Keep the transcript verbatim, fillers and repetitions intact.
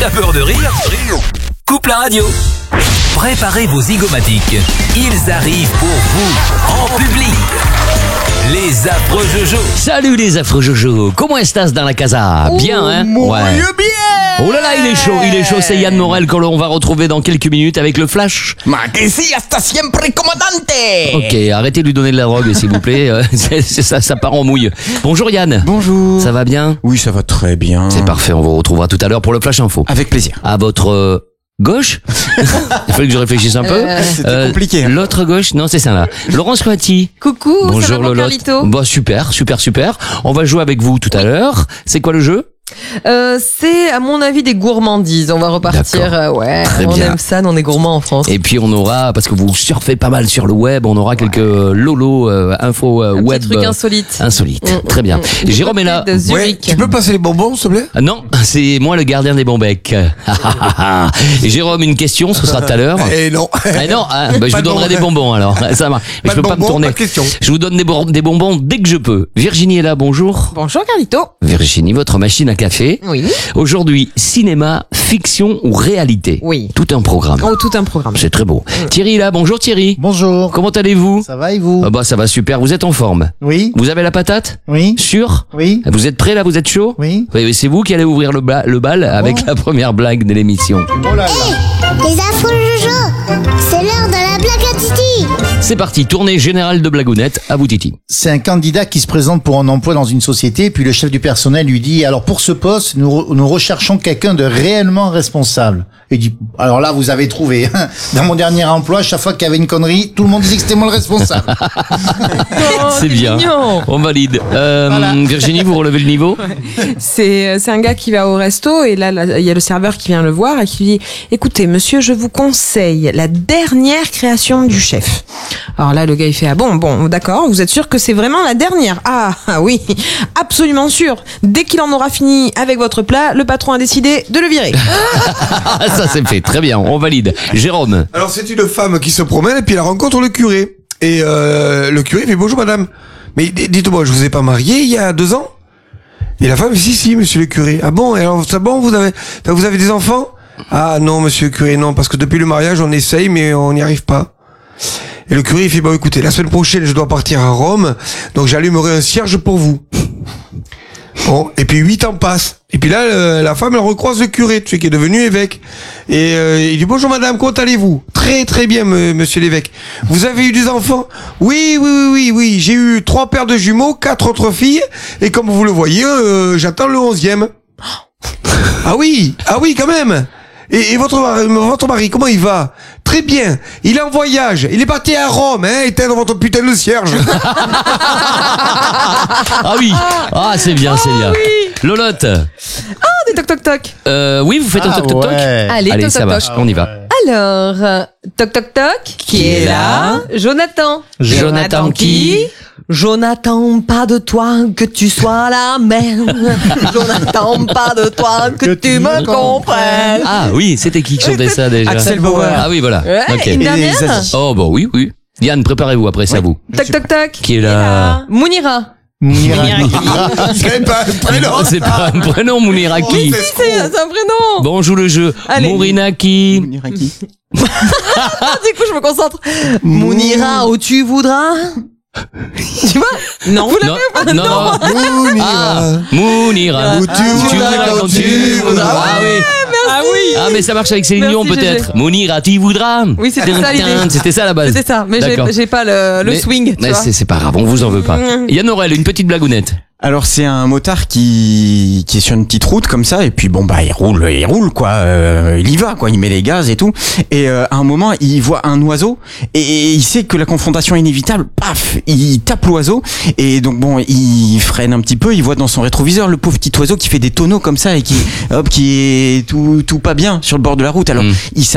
T'as peur de rire? Coupe la radio. Préparez vos zygomatiques. Ils arrivent pour vous, en public. Les affreux Jojo. Salut les affreux Jojo. Comment estás dans la casa? Bien, hein? Ouais. Bien. Oh là là, il est chaud, il est chaud. C'est Yann Morel que l'on va retrouver dans quelques minutes avec le flash. Ma que si hasta siempre comandante. Ok, arrêtez de lui donner de la drogue, s'il vous plaît. Euh, c'est, c'est ça, ça part en mouille. Bonjour Yann. Bonjour. Ça va bien? Oui, ça va très bien. C'est parfait, on vous retrouvera tout à l'heure pour le flash info. Avec plaisir. À votre euh, gauche. Il fallait que je réfléchisse un peu. Euh, C'était compliqué. Hein. L'autre gauche, non, c'est ça là. Laurence Coati. Coucou, Bonjour ça va, mon Lolotte. Carlito? Bah super, super, super. On va jouer avec vous tout à l'heure. C'est quoi le jeu? Euh, c'est à mon avis des gourmandises. On va repartir. Euh, ouais, Très on bien. aime ça, on est gourmands en France. Et puis on aura, parce que vous surfez pas mal sur le web, on aura quelques lolo euh, infos euh, Un web petit truc euh, insolite. insolites. Mm, Très bien. mm, Et Jérôme est là. De Zurich. Tu peux passer les bonbons, s'il te plaît? Ah non, c'est moi le gardien des bons becs. Et Jérôme, une question, ce sera tout à l'heure. Eh non. Ah non, hein, bah, je Pas vous de donnerai bonbons. des bonbons alors. Ça marche. Mais Pas je de peux pas me bonbons, tourner. pas de question. Je vous donne des, bon- des bonbons dès que je peux. Virginie est là, bonjour. Bonjour Carlito. Virginie, votre machine à café. Oui. Aujourd'hui, cinéma, fiction ou réalité? Oui. Tout un programme. Oh, tout un programme. C'est très beau. Thierry est là, bonjour Thierry. Bonjour. Comment allez-vous? Ça va et vous? Ah bah ça va super, vous êtes en forme. Oui. Vous avez la patate? Oui. Sûr? Oui. Vous êtes prêts là, vous êtes chaud? Oui. Oui, oui, c'est vous qui allez ouvrir le, bla- le bal avec Oh. la première blague de l'émission. Oh là là. Les affreux Jojo, c'est l'heure de la blague à Titi. C'est parti, tournée générale de blagounette, à vous Titi. C'est un candidat qui se présente pour un emploi dans une société, puis le chef du personnel lui dit, alors pour ce poste, nous, re- nous recherchons quelqu'un de réellement responsable. Il dit, alors là, vous avez trouvé. Dans mon dernier emploi, chaque fois qu'il y avait une connerie, tout le monde disait que c'était moi le responsable. Oh, c'est bien, mignon. on valide. Euh, Voilà. Virginie, vous relevez le niveau? C'est c'est un gars qui va au resto et là là, il y a le serveur qui vient le voir et qui lui dit écoutez monsieur, je vous conseille la dernière création du chef. Alors là le gars il fait ah bon bon d'accord, vous êtes sûr que c'est vraiment la dernière? Ah, ah oui, absolument sûr. Dès qu'il en aura fini avec votre plat, le patron a décidé de le virer. Ah, ça c'est fait, très bien, on valide. Jérôme. Alors, c'est une femme qui se promène et puis elle rencontre le curé. Et euh, le curé fait bonjour madame. Mais d- dites-moi, je vous ai pas marié il y a deux ans? Et la femme, si, si, monsieur le curé. Ah bon, et alors, ça bon, vous avez, enfin, vous avez des enfants? Ah non, monsieur le curé, non, parce que depuis le mariage, on essaye, mais on n'y arrive pas. Et le curé, il fait, bon, écoutez, la semaine prochaine, je dois partir à Rome, donc j'allumerai un cierge pour vous. Bon, et puis huit ans passent. Et puis là, euh, la femme, elle recroise le curé, tu sais, qui est devenu évêque. Et euh, il dit, bonjour madame, comment allez-vous? Très très bien, me- monsieur l'évêque. Vous avez eu des enfants? Oui, oui, oui, oui, oui. J'ai eu trois paires de jumeaux, quatre autres filles. Et comme vous le voyez, euh, j'attends le onzième. Ah oui, ah oui, quand même. Et, et votre, mari- votre mari, comment il va? Très bien. Il est en voyage. Il est parti à Rome, hein, éteindre votre putain de cierge. Ah oui, ah c'est bien, c'est bien. Lolotte. Ah des toc toc toc. Euh, oui, vous faites un Ah toc toc toc? ouais. Allez, Allez, toc, ça toc, va, toc. on y va. Alors, euh, toc toc toc. Qui est là? Jonathan. Jonathan qui? Jonathan, pas de toi que tu sois la même. Jonathan, pas de toi que, Que tu tu me me comprennes. Ah oui, c'était qui qui chantait ça déjà? Axel Bauer. Ah oui, voilà. Ouais, Ok. une Et dernière. les Aziz. Oh bah oui, oui. Yann, préparez-vous, après c'est à vous. Toc toc toc. Qui est là? Mounira. Mouniraki. C'est quand même pas un prénom. C'est pas un prénom, Mouniraki. C'est c'est un prénom. Bon, on joue le jeu. Allez. Mourinaki. Mouniraki. Ah, du coup, je me concentre. Mounira, où tu voudras. Tu vois? Non. Vous Non, l'avez non, non. Ah, Mounira. Où tu Tu voudras, voudras quand quand tu tu voudras. voudras. Ah oui. Ah oui. Ah mais ça marche avec Céline Merci, Dion peut-être. Gégé. Mounira, tu voudras. Oui, c'était ça, l'idée. C'était ça la base. C'était ça, mais j'ai- D'accord. j'ai pas le, le Mais- swing, tu mais vois. c'est c'est pas grave, on vous en veut pas. Mm. Yann Aurel, une petite blagounette. Alors c'est un motard qui qui est sur une petite route comme ça et puis bon bah il roule il roule quoi, euh, il y va quoi, il met les gaz et tout et euh, à un moment il voit un oiseau et il sait que la confrontation est inévitable, paf, il tape l'oiseau et donc bon il freine un petit peu, il voit dans son rétroviseur le pauvre petit oiseau qui fait des tonneaux comme ça et qui hop qui est tout tout pas bien sur le bord de la route, alors Mm. il